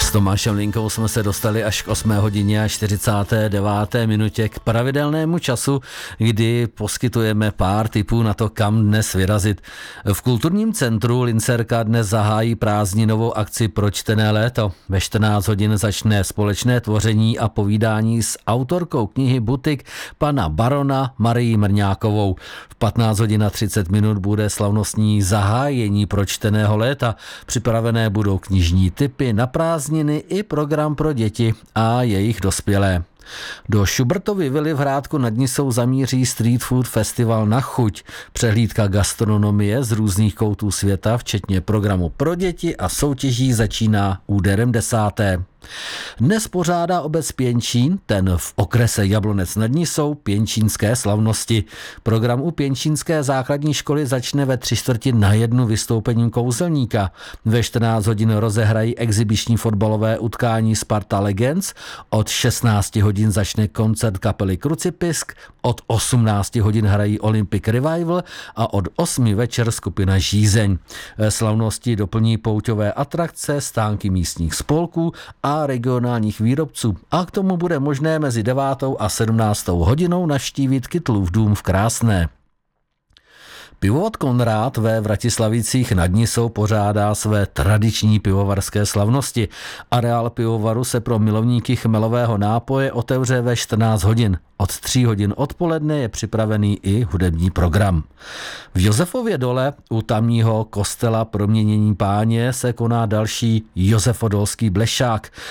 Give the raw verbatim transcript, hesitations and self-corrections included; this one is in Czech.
S Tomášem Linkou jsme se dostali až k osmé hodině a čtyřicáté deváté minutě k pravidelnému času, kdy poskytujeme pár tipů na to, kam dnes vyrazit. V kulturním centru Lincerka dnes zahájí prázdninovou akci Pro čtené léto. Ve čtrnáct hodin začne společné tvoření a povídání s autorkou knihy Butik pana Barona Marií Mrňákovou. V patnáct hodin a třicet minut bude slavnostní zahájení Pro čteného léta. Připravené budou knižní tipy na prázdniny i program pro děti a jejich dospělé. Do Šubertovy vily v Hrádku nad Nisou zamíří Street Food Festival na chuť. Přehlídka gastronomie z různých koutů světa, včetně programu pro děti a soutěží, začíná úderem desáté. Dnes pořádá obec Pěnčín, ten v okrese Jablonec nad Nisou, pěnčínské slavnosti. Program u pěnčínské základní školy začne ve tři čtvrti na jednu vystoupením kouzelníka. Ve čtrnáct hodin rozehrají exibiční fotbalové utkání Sparta Legends, od šestnácti hodin začne koncert kapely Krucipisk, od osmnácti hodin hrají Olympic Revival a od osmi večer skupina Žízeň. Slavnosti doplní pouťové atrakce, stánky místních spolků a regionálních výrobců. A k tomu bude možné mezi devátou a sedmnáctou hodinou navštívit Kytlův dům v Krásné. Pivovar Konrád ve Vratislavicích nad Nisou pořádá své tradiční pivovarské slavnosti. Areál pivovaru se pro milovníky chmelového nápoje otevře ve čtrnáct hodin. Od tří hodin odpoledne je připravený i hudební program. V Josefově dole u tamního kostela Proměnění Páně se koná další josefodolský blešák.